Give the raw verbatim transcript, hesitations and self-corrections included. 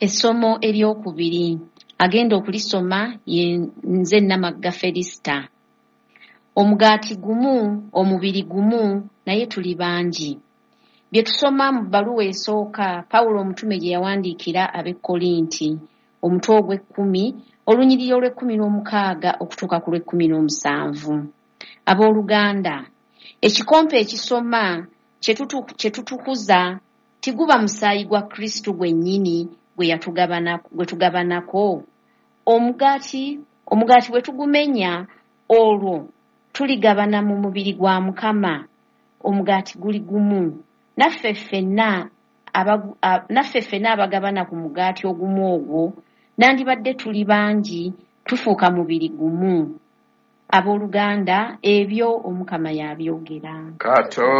Essomo eryokubiri agenda okulisoma ye nze Namagga Felisita. Omugaati gumu, omubiri gumu, naye tuli bangi. Bye tusoma mu bbaluwa esooka Pawulo omutume gye yawandiikira ab'e Kolinti, omutwe ogw'ekkumi, olunyiriri olw'ekkumi n'omukaaga okutuuka ku lw'ekkumi n'omusanvu. Abooluganda, ekikompe ekisoma kye tutukuza tiguba musaayi gwa Kristo gwennyini gwe yatugabana gwe tugabanako. Omugaati omugaati bwe tugumenya olwo tuligabana mu mubiri gwa Mukama. Omugaati guli gumu. Naffe ffenna naffe ffenna abagabana ku mugaati ogumu ogwo nandibadde tuli bangi tufuuka mubiri gumu. Abooluganda, ebyo Omukama yabyogera. Kato